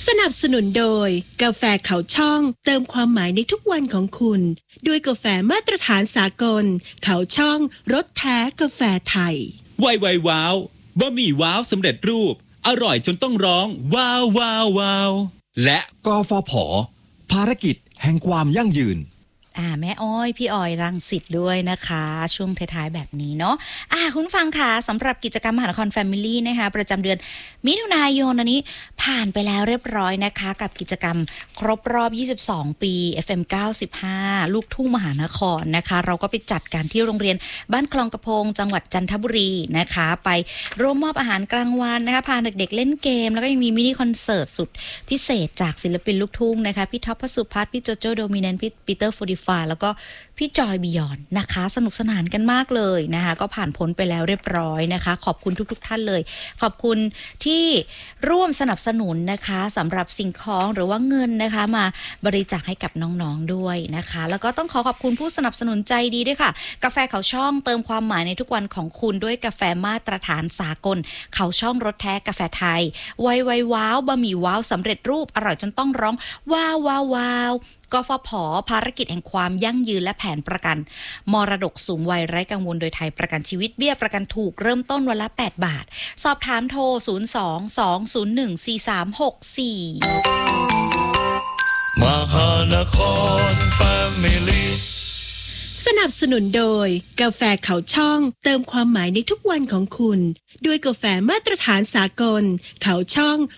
นับสนุนโดยกาแฟเขาช่องเติมความหมายในทุกวันของคุณด้วยกาแฟมาตรฐานสากลเขาช่องรสแท้กาแฟไทยไวว้าวบะหมี่ว้าวสำเร็จรูปอร่อยจนต้องร้องว้าวว้าวว้าวและกฟผ.ภารกิจแห่งความยั่งยืนแม่อ้อยพี่ออยรังสิตด้วยนะคะช่วงท้ายๆแบบนี้เนาะคุณฟังค่ะสำหรับกิจกรรมมหานครแฟมิลี่นะคะประจำเดือนมิถุนายนนี้ผ่านไปแล้วเรียบร้อยนะคะกับกิจกรรมครบรอบ22 ปี FM 95ลูกทุ่งมหานครนะคะเราก็ไปจัดกันที่โรงเรียนบ้านคลองกระพงจังหวัดจันทบุรีนะคะไปร่วมมอบอาหารกลางวันนะคะพาเด็กๆเล่นเกมแล้วก็ยังมีมินิคอนเสิร์ตสุดพิเศษจากศิลปินลูกทุ่งนะคะพี่ท็อปพสุพัฒน์พี่โจโจโดมิเนนต์พี่ปีเตอร์แล้วก็พี่จอยบิยอนนะคะสนุกสนานกันมากเลยนะคะก็ผ่านพ้นไปแล้วเรียบร้อยนะคะขอบคุณทุกท่านเลยขอบคุณที่ร่วมสนับสนุนนะคะสำหรับสิ่งของหรือว่าเงินนะคะมาบริจาคให้กับน้องๆด้วยนะคะแล้วก็ต้องขอบคุณผู้สนับสนุนใจดีด้วยค่ะกาแฟเขาช่องเติมความหมายในทุกวันของคุณด้วยกาแฟมาตรฐานสากลเขาช่องรสแท้กาแฟไทยไวว้าวบะหมี่ว้าวสำเร็จรูปอร่อยจนต้องร้องว้าวว้าวว้าวกฟผ.ภารกิจแห่งความยั่งยืนและแผนประกันมรดกสูงวัยไร้กังวลโดยไทยประกันชีวิตเบี้ยประกันถูกเริ่มต้นวันละ8 บาทสอบถามโทร02-201-4364 มหานครแฟมิลี่สนับสนุนโดยกาแฟเขาช่องเติมความหมายในทุกวันของคุณด้วยกาแฟมาตรฐานสากลเขาช่อง